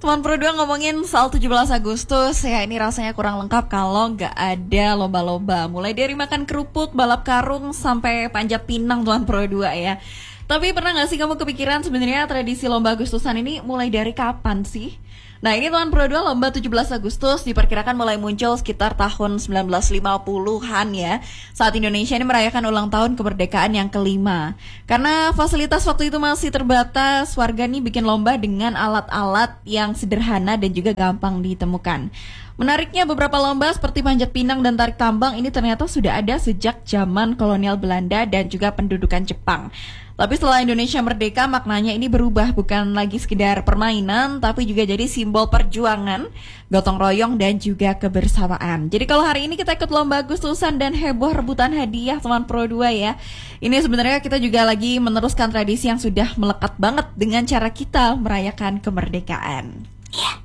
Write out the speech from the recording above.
Teman Pro 2 ngomongin soal 17 Agustus, ya ini rasanya kurang lengkap kalau nggak ada lomba-lomba. Mulai dari makan kerupuk, balap karung, sampai panjat pinang Teman Pro 2 ya. Tapi pernah nggak sih kamu kepikiran sebenarnya tradisi lomba Agustusan ini mulai dari kapan sih? Nah ini Teman Pro 2 lomba 17 Agustus diperkirakan mulai muncul sekitar tahun 1950-an ya. Saat Indonesia ini merayakan ulang tahun kemerdekaan yang kelima. Karena fasilitas waktu itu masih terbatas, warga nih bikin lomba dengan alat-alat yang sederhana dan juga gampang ditemukan. Menariknya beberapa lomba seperti panjat pinang dan tarik tambang ini ternyata sudah ada sejak zaman kolonial Belanda dan juga pendudukan Jepang. Tapi setelah Indonesia merdeka, maknanya ini berubah, bukan lagi sekedar permainan, tapi juga jadi simbol perjuangan, gotong royong, dan juga kebersamaan. Jadi kalau hari ini kita ikut lomba Agustusan dan heboh rebutan hadiah Teman Pro 2 ya. Ini sebenarnya kita juga lagi meneruskan tradisi yang sudah melekat banget dengan cara kita merayakan kemerdekaan.